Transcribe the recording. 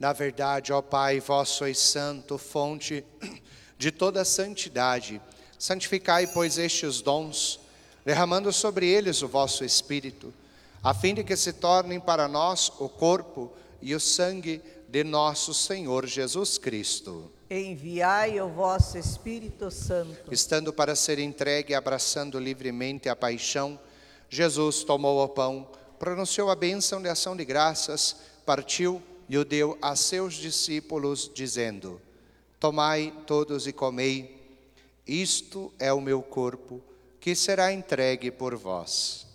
Na verdade, ó Pai, vós sois santo, fonte de toda santidade. Santificai, pois, estes dons, derramando sobre eles o vosso Espírito, a fim de que se tornem para nós o corpo e o sangue de nosso Senhor Jesus Cristo. Enviai o vosso Espírito Santo. Estando para ser entregue e abraçando livremente a paixão, Jesus tomou o pão, pronunciou a bênção de ação de graças, partiu e o deu a seus discípulos, dizendo: Tomai todos e comei, isto é o meu corpo, que será entregue por vós.